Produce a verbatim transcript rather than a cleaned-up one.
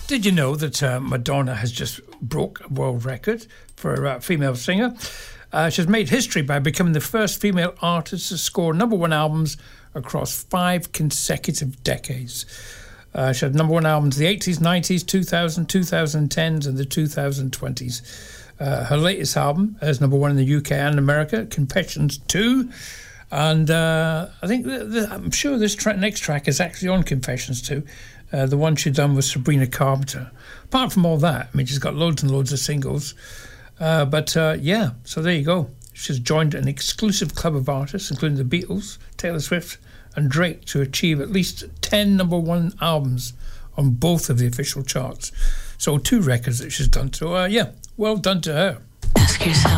Did you know that uh, Madonna has just broke a world record for a uh, female singer? Uh, she's made history by becoming the first female artist to score number one albums across five consecutive decades. Uh, she had number one albums in the eighties, nineties, two thousand, twenty tens and the twenty twenties. Uh, her latest album is number one in the U K and America, Confessions two. And uh, I think, the, the, I'm sure this tra- next track is actually on Confessions two. Uh, the one she'd done with Sabrina Carpenter. Apart from all that, I mean, she's got loads and loads of singles. Uh, but, uh, yeah, so there you go. She's joined an exclusive club of artists, including the Beatles, Taylor Swift and Drake, to achieve at least ten number one albums on both of the official charts. So two records that she's done. So, uh, yeah, well done to her. Ask yourself.